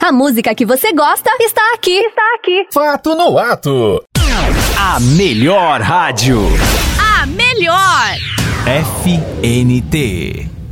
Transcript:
A música que você gosta está aqui. Fato no Ato. A melhor rádio. A melhor. FNT.